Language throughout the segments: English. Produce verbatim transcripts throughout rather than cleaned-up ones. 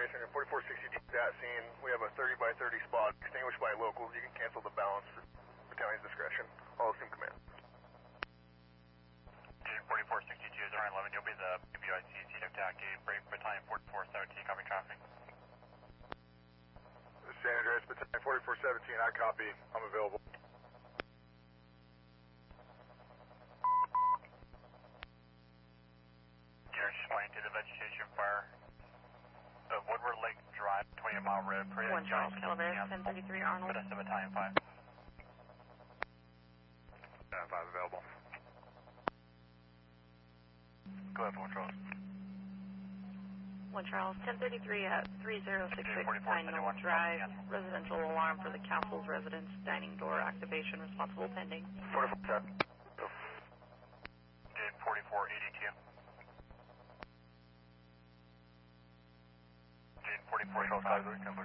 San Andreas, forty-four sixty-two at that scene. We have a thirty by thirty spot extinguished by locals. You can cancel the balance for battalion's discretion. All assume command. Unit forty-four sixty-two, zero nine eleven, you'll be the B I C seat of attack, gate break battalion forty-four seventeen, copy traffic. San Andreas, battalion forty-four seventeen, I copy. I'm available. Gear responding to the vegetation fire of Woodward Lake Drive, twenty mile road, Parade. One Charles Calaveras, ten thirty-three Arnold. Modesto battalion five. Uh, five available. Go ahead, one Charles. One Charles, ten thirty-three at three zero six six Pine Knoll Drive. Residential alarm for the castle's residence. Dining door activation responsible pending. forty-four seven. Unit forty-four eighty-two. Unit forty-four eighty-five.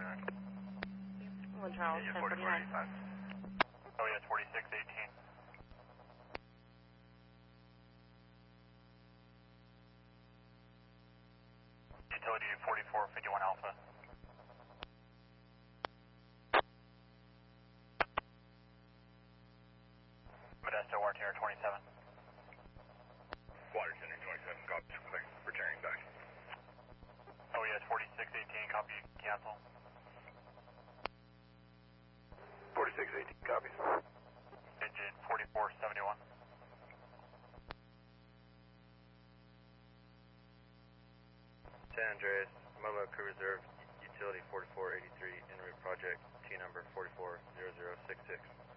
One Charles, ten forty-nine. Oh yes, forty-six eighteen. Utility forty-four fifty-one Alpha. Modesto R T R twenty-seven. Water Center twenty-seven, copy. Returning back. Oh yes, forty-six eighteen, copy, cancel. forty-six eighteen, copy. Digit forty-four seventy-one. San Andreas, Mobile Crew Reserve, Utility forty-four eighty-three, en route project, T number four four zero zero six six.